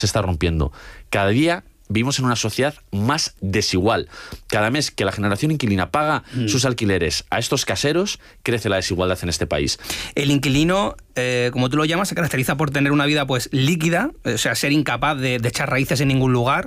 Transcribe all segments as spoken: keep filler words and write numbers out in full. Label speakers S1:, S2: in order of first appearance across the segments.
S1: se está rompiendo. Cada día vivimos en una sociedad más desigual. Cada mes que la generación inquilina paga mm. sus alquileres a estos caseros, crece la desigualdad en este país.
S2: El inquilino, eh, como tú lo llamas, se caracteriza por tener una vida pues líquida, o sea, ser incapaz de, de echar raíces en ningún lugar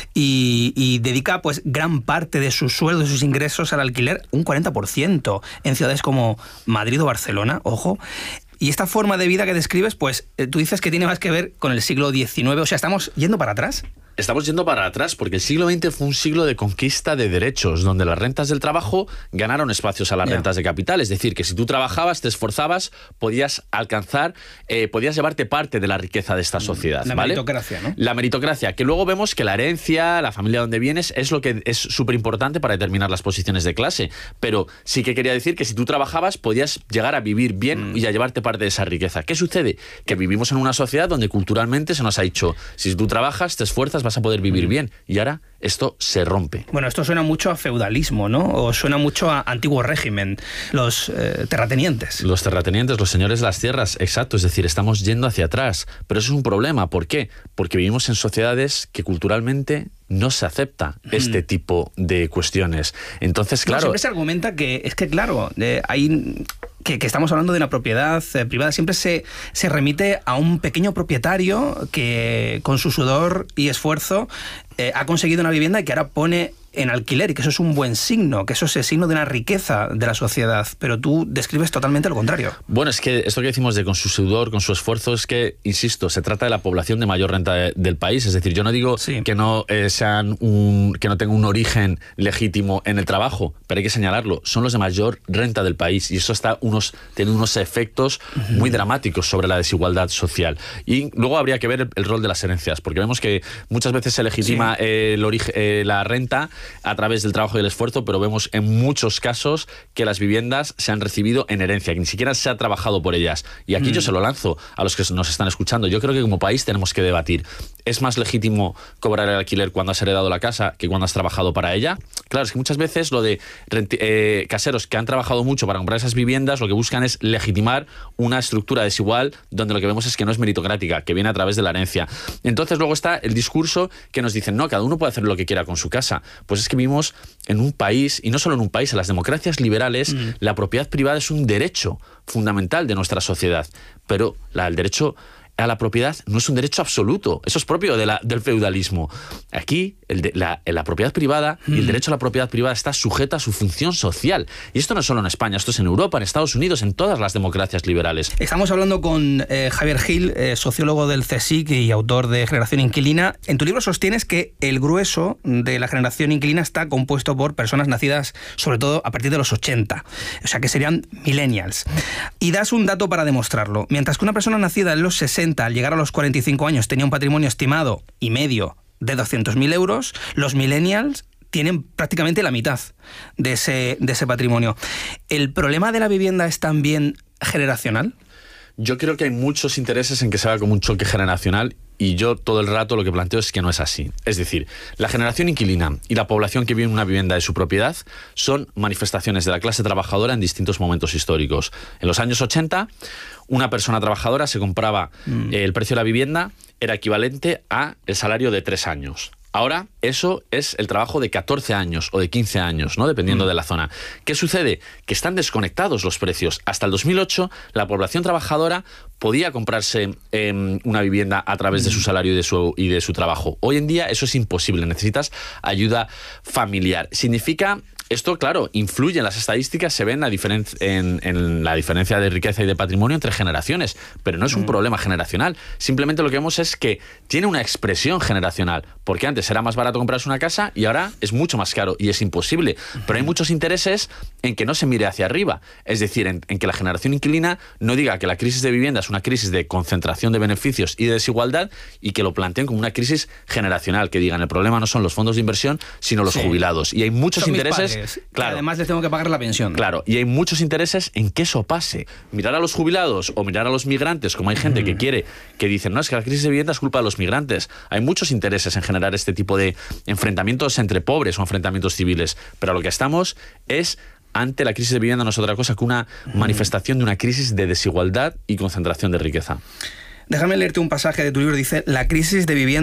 S2: y, y dedica pues gran parte de su sueldo, de sus ingresos al alquiler, un cuarenta por ciento en ciudades como Madrid o Barcelona, ojo. Y esta forma de vida que describes, pues eh, tú dices que tiene más que ver con el siglo diecinueve, o sea, ¿estamos yendo para atrás?
S1: Estamos yendo para atrás porque el siglo veinte fue un siglo de conquista de derechos, donde las rentas del trabajo ganaron espacios a las yeah. rentas de capital. Es decir, que si tú trabajabas, te esforzabas, podías alcanzar, eh, podías llevarte parte de la riqueza de esta sociedad.
S2: La
S1: ¿vale?
S2: meritocracia, ¿no?
S1: La meritocracia, que luego vemos que la herencia, la familia donde vienes, es lo que es súper importante para determinar las posiciones de clase. Pero sí que quería decir que si tú trabajabas, podías llegar a vivir bien mm. y a llevarte parte de esa riqueza. ¿Qué sucede? Que vivimos en una sociedad donde culturalmente se nos ha dicho, si tú trabajas, te esfuerzas, vas a poder vivir mm. bien. Y ahora esto se rompe.
S2: Bueno, esto suena mucho a feudalismo, ¿no? O suena mucho a antiguo régimen, los eh, terratenientes.
S1: Los terratenientes, los señores de las tierras, exacto. Es decir, estamos yendo hacia atrás. Pero eso es un problema. ¿Por qué? Porque vivimos en sociedades que culturalmente no se acepta mm. este tipo de cuestiones. Entonces, claro...
S2: No, siempre se argumenta que, es que claro, eh, hay... Que, que estamos hablando de una propiedad eh, privada, siempre se, se remite a un pequeño propietario que con su sudor y esfuerzo eh, ha conseguido una vivienda y que ahora pone en alquiler, y que eso es un buen signo, que eso es el signo de una riqueza de la sociedad, pero tú describes totalmente lo contrario.
S1: Bueno, es que esto que decimos de con su sudor, con su esfuerzo, es que, insisto, se trata de la población de mayor renta de, del país, es decir, yo no digo sí. que no eh, sean un, que no tengan un origen legítimo en el trabajo, pero hay que señalarlo, son los de mayor renta del país, y eso está unos, tiene unos efectos uh-huh. muy dramáticos sobre la desigualdad social. Y luego habría que ver el, el rol de las herencias, porque vemos que muchas veces se legitima sí. eh, el origen, eh, la renta a través del trabajo y el esfuerzo, pero vemos en muchos casos que las viviendas se han recibido en herencia, que ni siquiera se ha trabajado por ellas. Y aquí mm. yo se lo lanzo a los que nos están escuchando. Yo creo que como país tenemos que debatir. ¿Es más legítimo cobrar el alquiler cuando has heredado la casa que cuando has trabajado para ella? Claro, es que muchas veces lo de eh, caseros que han trabajado mucho para comprar esas viviendas, lo que buscan es legitimar una estructura desigual donde lo que vemos es que no es meritocrática, que viene a través de la herencia. Entonces luego está el discurso que nos dicen, no, cada uno puede hacer lo que quiera con su casa. Pues es que vivimos en un país, y no solo en un país, en las democracias liberales, mm. la propiedad privada es un derecho fundamental de nuestra sociedad, pero la, el derecho a la propiedad no es un derecho absoluto, eso es propio de la, del feudalismo. Aquí el de, la, la propiedad privada mm. y el derecho a la propiedad privada está sujeta a su función social. Y esto no es solo en España, esto es en Europa, en Estados Unidos, en todas las democracias liberales.
S2: Estamos hablando con eh, Javier Gil, eh, sociólogo del CSIC y autor de Generación Inquilina. En tu libro sostienes que el grueso de la generación inquilina está compuesto por personas nacidas sobre todo a partir de los ochenta, o sea que serían millennials. Y das un dato para demostrarlo. Mientras que una persona nacida en los sesenta, al llegar a los cuarenta y cinco años, tenía un patrimonio estimado y medio de doscientos mil euros, los millennials tienen prácticamente la mitad de ese, de ese patrimonio. ¿El problema de la vivienda es también generacional?
S1: Yo creo que hay muchos intereses en que se haga como un choque generacional, y yo todo el rato lo que planteo es que no es así. Es decir, la generación inquilina y la población que vive en una vivienda de su propiedad son manifestaciones de la clase trabajadora en distintos momentos históricos. En los años ochenta, una persona trabajadora se compraba, mm. eh, el precio de la vivienda era equivalente a el salario de tres años. Ahora, eso es el trabajo de catorce años o de quince años, ¿no? Dependiendo mm. de la zona. ¿Qué sucede? Que están desconectados los precios. Hasta el dos mil ocho, la población trabajadora podía comprarse eh, una vivienda a través mm. de su salario y de su, y de su trabajo. Hoy en día eso es imposible. Necesitas ayuda familiar. Significa... Esto, claro, influye en las estadísticas, se ve en la, diferen en, en la diferencia de riqueza y de patrimonio entre generaciones, pero no es un mm. problema generacional. Simplemente lo que vemos es que tiene una expresión generacional, porque antes era más barato comprarse una casa y ahora es mucho más caro y es imposible. Pero hay muchos intereses en que no se mire hacia arriba, es decir, en, en que la generación inquilina no diga que la crisis de vivienda es una crisis de concentración de beneficios y de desigualdad, y que lo planteen como una crisis generacional, que digan el problema no son los fondos de inversión, sino los sí. jubilados. Y hay muchos son intereses...
S2: Claro. Además les tengo que pagar la pensión.
S1: Claro, y hay muchos intereses en que eso pase. Mirar a los jubilados o mirar a los migrantes, como hay gente mm. que quiere, que dicen, no, es que la crisis de vivienda es culpa de los migrantes. Hay muchos intereses en generar este tipo de enfrentamientos entre pobres o enfrentamientos civiles, pero lo que estamos es... ante la crisis de vivienda no es otra cosa que una mm. manifestación de una crisis de desigualdad y concentración de riqueza.
S2: Déjame leerte un pasaje de tu libro, dice, la crisis de vivienda